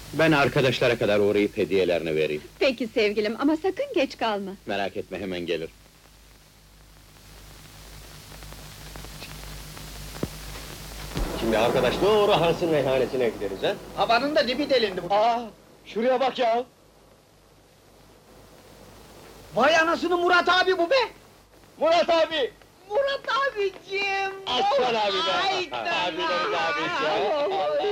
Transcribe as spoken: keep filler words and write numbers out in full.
Ben arkadaşlara kadar uğrayıp hediyelerini vereyim. Peki sevgilim, ama sakın geç kalma. Merak etme, hemen gelir. Şimdi arkadaş doğru Hans'ın meyhanesine gideriz ha? Havanın da dibi delindi bu. Aa, şuraya bak ya! Vay anasını Murat abi bu be! Murat abi! Murat abicim! Aslan abi be! Hayda! Abilerin abisi ya!